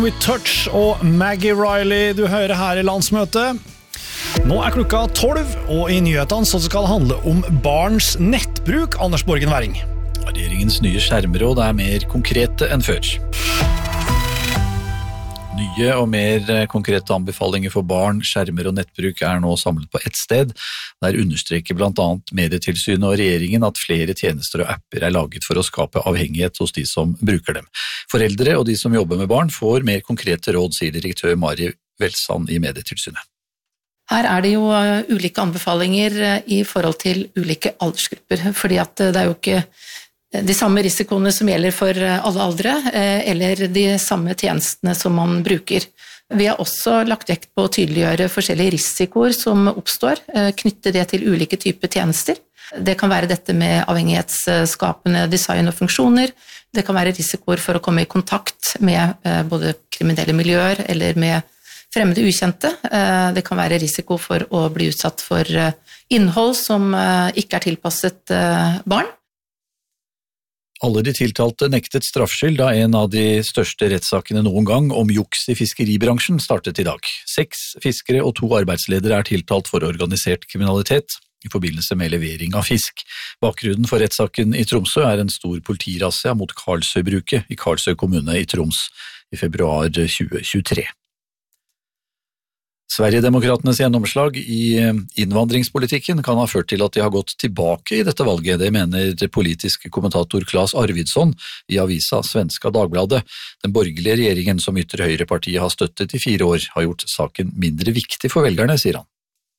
With Touch og Maggie Riley du hører her i landsmøtet. Nå klokka 12, og i nyhetene så skal det handle om barns nettbruk, Anders Borgen Væring. Regjeringens nye skjermråd mer konkrete enn før. Nye og mer konkrete anbefalinger for barn, skjermer og nettbruk nå samlet på ett sted. Der understreker blant annet Medietilsynet og regjeringen at flere tjenester og apper laget for å skape avhengighet hos de som bruker dem. Foreldre og de som jobber med barn får mer konkrete råd, sier direktør Mari Velsand i Medietilsynet. Her det jo ulike anbefalinger i forhold til ulike aldersgrupper, fordi at det jo ikke de samme risikoene som gjelder for alle aldre, eller de samme tjenestene som man bruker. Vi har også lagt vekt på å tydeliggjøre forskjellige risikoer som oppstår, knytte det til ulike typer tjenester. Det kan være dette med avhengighetsskapende design og funksjoner, det kan være risikoer for å komme i kontakt med både kriminelle miljøer eller med fremmede ukjente. Det kan være risiko for å bli utsatt for innhold som ikke tilpasset barn. Alle de tiltalte nektet straffskyld da en av de største rettssakene noen gang om juks i fiskeribransjen startet i dag. 6 fiskere og 2 arbeidsledere tiltalt for organisert kriminalitet i forbindelse med levering av fisk. Bakgrunnen for rettssaken i Tromsø en stor politirassia mot Karlsøybruket i Karlsøy kommune i Troms i februar 2023. Sverigedemokraternes gjennomslag i innvandringspolitikken kan ha ført til at de har gått tilbake i dette valget, det mener politisk kommentator Claes Arvidsson i avisa Svenska Dagbladet. Den borgerlige regjeringen som ytre høyrepartiet har støttet i 4 år har gjort saken mindre viktig for velgerne, sier han.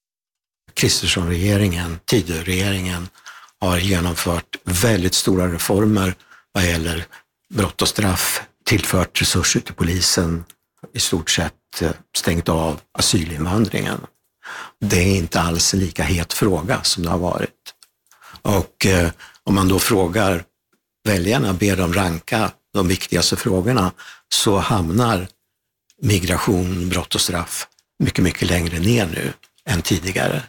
Kristersson-regeringen, Tidø-regeringen har genomført väldigt stora reformer vad gäller brott och straff, tillfört resurser till polisen, i stort sett stängt av asylinvandringen. Det inte alls en lika het fråga som det har varit. Och om man då frågar väljarna, ber dem ranka de viktigaste frågorna, så hamnar migration, brott och straff mycket, mycket längre ner nu än tidigare.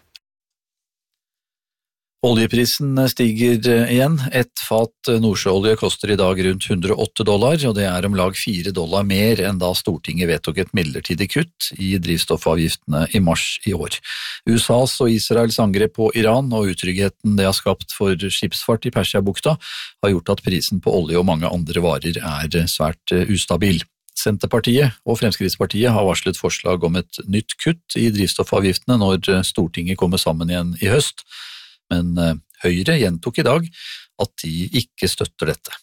Oljeprisen stiger igjen. Et fat nordsjøolje koster i dag rundt $108, og det om lag $4 mer enn da Stortinget vedtok et midlertidig kutt i drivstoffavgiftene i mars i år. USAs og Israels angrep på Iran og utryggheten det har skapt for skipsfart i Persiabukta har gjort at prisen på olje og mange andre varer svært ustabil. Senterpartiet og Fremskrittspartiet har varslet forslag om et nytt kutt i drivstoffavgiftene når Stortinget kommer sammen igjen i høst. Men Høyre gjentok i dag at de ikke støtter dette.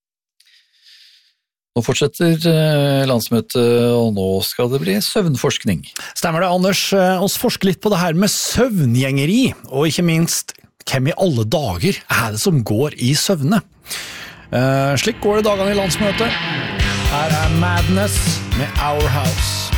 Nå fortsetter landsmøtet, og nå skal det bli søvnforskning. Stemmer det, Anders? Oss forsker litt på det her med søvngjengeri, og ikke minst, hvem i alle dager det som går i søvne? Slik går det dagene i landsmøtet. Her Madness med Our House.